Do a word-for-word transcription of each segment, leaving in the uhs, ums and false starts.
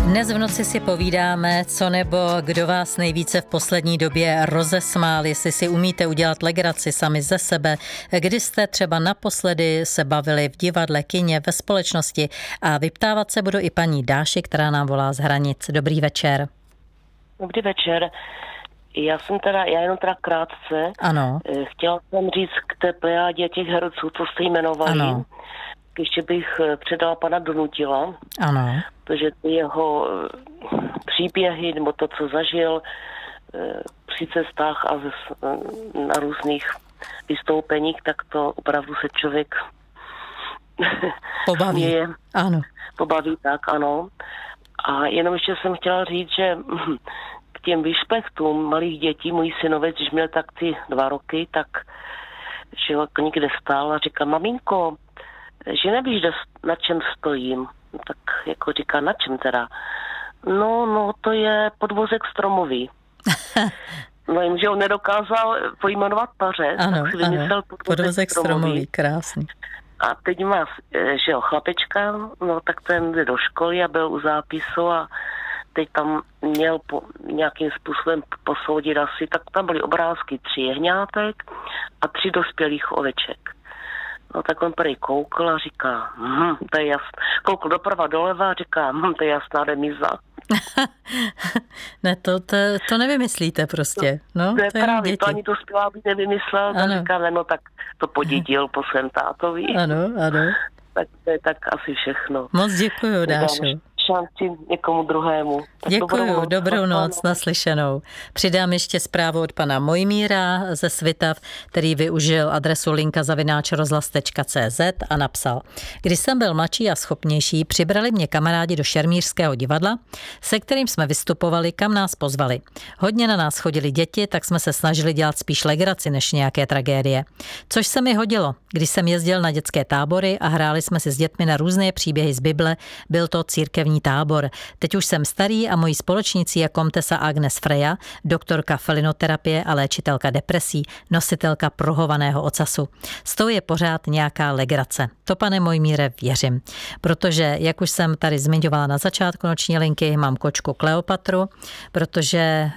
Dnes v noci si povídáme, co nebo kdo vás nejvíce v poslední době rozesmál, jestli si umíte udělat legraci sami ze sebe, kdy jste třeba naposledy se bavili v divadle, kině, ve společnosti, a vyptávat se budu i paní Dáši, která nám volá z Hranic. Dobrý večer. Dobrý večer. Já jsem teda, já jenom teda krátce. Ano. Chtěla jsem říct k té plejádě těch herců, co jste jmenovali. Ano. Ještě bych předala pana Donutila. Ano. Protože ty jeho příběhy, nebo to, co zažil při cestách a na různých vystoupeních, tak to opravdu se člověk pobaví. Je, ano. Pobaví, tak ano. A jenom ještě jsem chtěla říct, že k těm vyšpechtům malých dětí, můj synovec, když měl tak ty dva roky, tak že někde stál a říká, maminko, že nevíš, na čem stojím. Tak jako říká, na čem teda? No, no, to je podvozek stromový. No jenže on nedokázal pojmenovat pařez, ano, tak si vymyslel ano. podvozek, podvozek stromový. stromový. Krásný. A teď má, že jo, chlapečka, no tak ten jde do školy a byl u zápisu a teď tam měl po, nějakým způsobem posoudit asi, tak tam byly obrázky tři jehňátek a tři dospělých oveček. No tak on prý koukl a říká, hm, to je jasné. Koukl doprava doleva a říká, hm, to je jasná remíza. Ne, to, to, to nevymyslíte prostě. No, to je to právě, děti. to ani to zpěvábí nevymyslel, tak říká, no tak to podědil po svém tátovi. Ano, ano. Tak to je tak asi všechno. Moc děkuju, Dášo. Šanci někomu druhému. Tak děkuju, dobrou noc, dobrou noc, naslyšenou. Přidám ještě zprávu od pana Mojmíra ze Svitav, který využil adresu linka zavináč rozhlas tečka cé zet a napsal: Když jsem byl mladší a schopnější, přibrali mě kamarádi do Šermířského divadla, se kterým jsme vystupovali, kam nás pozvali. Hodně na nás chodili děti, tak jsme se snažili dělat spíš legraci než nějaké tragédie. Což se mi hodilo, když jsem jezdil na dětské tábory a hráli jsme si s dětmi na různé příběhy z Bible, byl to církevní tábor. Teď už jsem starý a mojí společnící je komtesa Agnes Freja, doktorka felinoterapie a léčitelka depresí, nositelka pruhovaného ocasu. S tou je pořád nějaká legrace. To, pane Mojmíre, věřím. Protože, jak už jsem tady zmiňovala na začátku noční linky, mám kočku Kleopatru, protože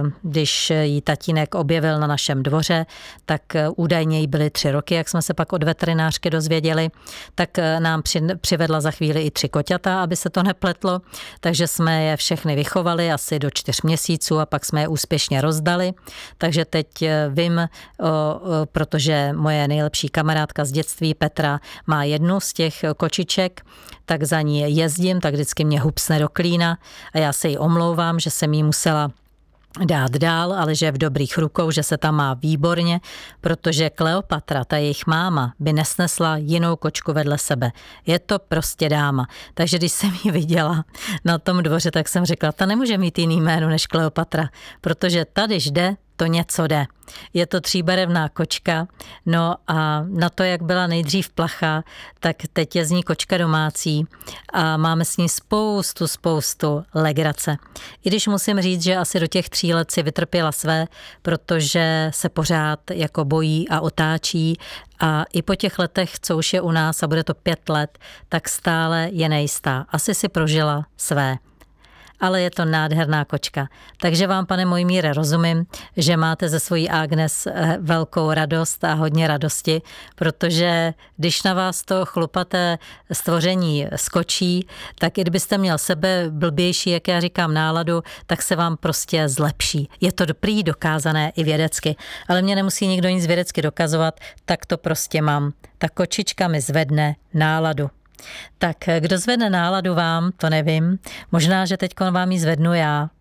když ji tatínek objevil na našem dvoře, tak údajně jí byly tři roky, jak jsme se pak od veterinářky dozvěděli, tak nám přivedla za chvíli i tři koťata, aby se to nepletlo. Takže jsme je všechny vychovali asi do čtyř měsíců a pak jsme je úspěšně rozdali. Takže teď vím, o, o, protože moje nejlepší kamarádka z dětství Petra má jednu z těch kočiček, tak za ní jezdím, tak vždycky mě hupsne do klína a já se jí omlouvám, že jsem jí musela dát dál, ale že je v dobrých rukou, že se tam má výborně, protože Kleopatra, ta jejich máma, by nesnesla jinou kočku vedle sebe. Je to prostě dáma. Takže když jsem ji viděla na tom dvoře, tak jsem řekla, ta nemůže mít jiný jméno než Kleopatra, protože tady jde, to něco jde. Je to tříbarevná kočka, no a na to, jak byla nejdřív plachá, tak teď je z ní kočka domácí a máme s ní spoustu, spoustu legrace. I když musím říct, že asi do těch tří let si vytrpěla své, protože se pořád jako bojí a otáčí a i po těch letech, co už je u nás a bude to pět let, tak stále je nejistá. Asi si prožila své. Ale je to nádherná kočka. Takže vám, pane Mojmíre, rozumím, že máte ze svojí Agnes velkou radost a hodně radosti, protože když na vás to chlupaté stvoření skočí, tak i kdybyste měl sebe blbější, jak já říkám, náladu, tak se vám prostě zlepší. Je to prý dokázané i vědecky, ale mě nemusí nikdo nic vědecky dokazovat, tak to prostě mám. Ta kočička mi zvedne náladu. Tak kdo zvedne náladu vám, to nevím. Možná, že teď vám ji zvednu já,